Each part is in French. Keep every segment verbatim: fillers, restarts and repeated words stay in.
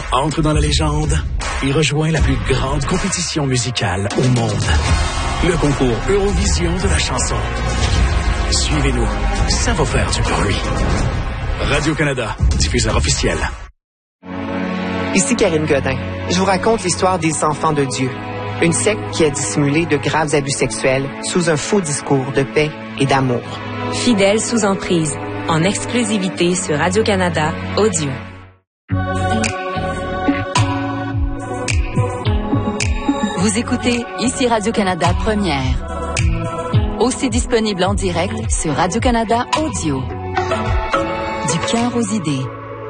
entre dans la légende et rejoint la plus grande compétition musicale au monde. Le concours Eurovision de la chanson. Suivez-nous, ça va faire du bruit. Radio-Canada, diffuseur officiel. Ici Karine Godin. Je vous raconte l'histoire des enfants de Dieu. Une secte qui a dissimulé de graves abus sexuels sous un faux discours de paix et d'amour. Fidèles sous emprise, en exclusivité sur Radio-Canada Audio. Vous écoutez ici Radio-Canada Première. Aussi disponible en direct sur Radio-Canada Audio. Du cœur aux idées.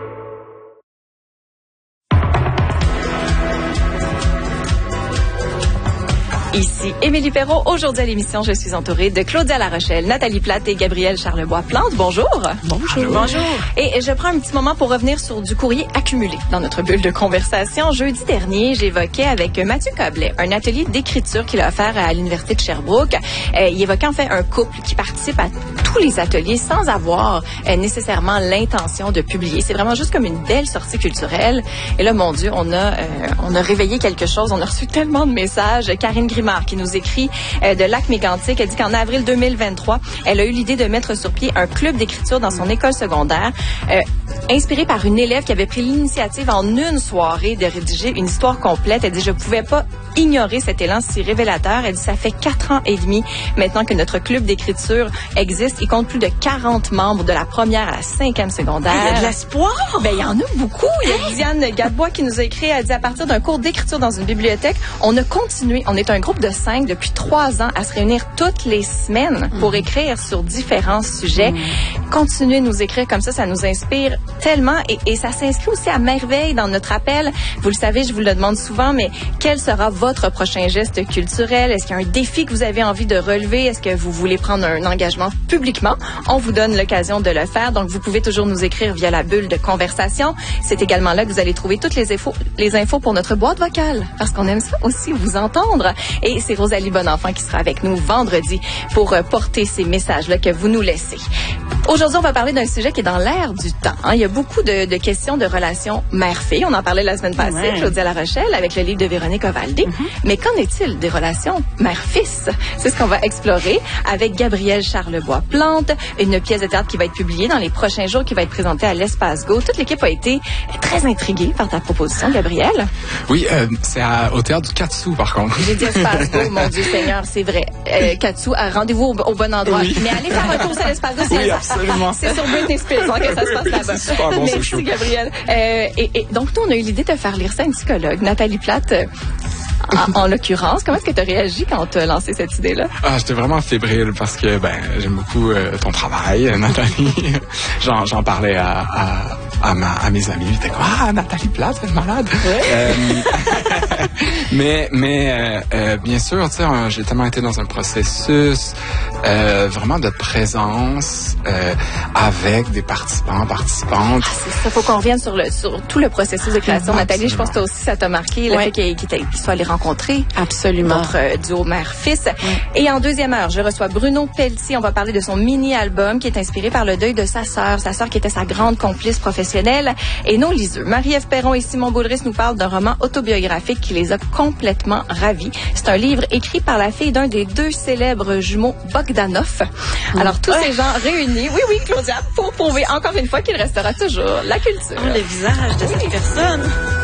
Ici Émilie Perrault. Aujourd'hui à l'émission, je suis entourée de Claudia Larochelle, Nathalie Plante et Gabrielle Charlebois-Plante. Bonjour. Bonjour. Bonjour. Et je prends un petit moment pour revenir sur du courrier accumulé dans notre bulle de conversation. Jeudi dernier, j'évoquais avec Mathieu Coblet un atelier d'écriture qu'il a offert à l'Université de Sherbrooke. Euh, il évoquait en fait un couple qui participe à tous les ateliers sans avoir euh, nécessairement l'intention de publier. C'est vraiment juste comme une belle sortie culturelle. Et là, mon Dieu, on a, euh, on a réveillé quelque chose. On a reçu tellement de messages. Karine Grimard, qui nous écrit euh, de Lac-Mégantic, a dit qu'en avril deux mille vingt-trois, elle a eu l'idée de mettre sur pied un club d'écriture dans son école secondaire, euh, inspiré par une élève qui avait pris l'initiative en une soirée de rédiger une histoire complète. Elle dit, je pouvais pas ignorer cet élan si révélateur. Elle dit, ça fait quatre ans et demi maintenant que notre club d'écriture existe. Il compte plus de quarante membres de la première à la cinquième secondaire. Il y a de l'espoir! Ben, il y en a beaucoup. Il y a Diane Gadebois qui nous a écrit, elle dit, à partir d'un cours d'écriture dans une bibliothèque, on a continué. On est un groupe de cinq depuis trois ans à se réunir toutes les semaines pour écrire sur différents sujets. Mmh. Continuez de nous écrire comme ça, ça nous inspire tellement et, et ça s'inscrit aussi à merveille dans notre appel. Vous le savez, je vous le demande souvent, mais quel sera votre prochain geste culturel? Est-ce qu'il y a un défi que vous avez envie de relever? Est-ce que vous voulez prendre un engagement publiquement? On vous donne l'occasion de le faire, donc vous pouvez toujours nous écrire via la bulle de conversation. C'est également là que vous allez trouver toutes les infos, les infos pour notre boîte vocale, parce qu'on aime ça aussi vous entendre. Et c'est Rosalie Bonenfant qui sera avec nous vendredi pour porter ces messages-là que vous nous laissez. Aujourd'hui, on va parler d'un sujet qui est dans l'air du temps. Hein. Il y a beaucoup de, de questions de relations mère-fille. On en parlait la semaine passée, ouais. Claudia Larochelle, avec le livre de Véronique Ovaldé. Mm-hmm. Mais qu'en est-il des relations mère-fils? C'est ce qu'on va explorer avec Gabrielle Charlebois-Plante, une pièce de théâtre qui va être publiée dans les prochains jours, qui va être présentée à l'Espace Go. Toute l'équipe a été très intriguée par ta proposition, Gabrielle. Oui, euh, c'est à, au théâtre du Katsu, par contre. J'ai dit Espace Go, mon Dieu Seigneur, c'est vrai. Euh, Katsu, rendez-vous au, au bon endroit. Oui. Mais allez faire un tour sur l'Espace Go, c'est oui, absolument. C'est sur Britney Spears hein, que ça se passe là-bas. C'est super bon, Merci, ce show. Gabrielle. Euh, et, et donc, nous, on a eu l'idée de faire lire ça à une psychologue, Nathalie Plante. Euh, En, en l'occurrence, comment est-ce que tu as réagi quand tu as lancé cette idée-là? Ah, j'étais vraiment fébrile parce que ben j'aime beaucoup euh, ton travail, Nathalie. j'en, j'en parlais à, à, à, ma, à mes amis. J'étais quoi? Ah, Nathalie Plante, elle est malade. Ouais. Euh, mais mais euh, euh, bien sûr, tu sais, j'ai tellement été dans un processus euh, vraiment de présence euh, avec des participants, participantes. Ah, c'est ça. Faut qu'on revienne sur le sur tout le processus de création. Ah, Nathalie, absolument. Je pense que toi aussi ça t'a marqué, le ouais. fait qu'il, qu'il, qu'il soit allé rencontrer absolument notre euh, duo mère-fils. Ouais. Et en deuxième heure, je reçois Bruno Pelletier. On va parler de son mini-album qui est inspiré par le deuil de sa sœur, sa sœur qui était sa grande complice professionnelle. Et nos liseux, Marie-Ève Perron et Simon Boulris nous parlent d'un roman autobiographique qui les a complètement ravis. C'est un livre écrit par la fille d'un des deux célèbres jumeaux Bogdanov. Mmh. Alors tous ouais. ces gens réunis, oui, oui, Claudia, pour prouver encore une fois qu'il restera toujours la culture. Oh, le visage de oui. cette personne.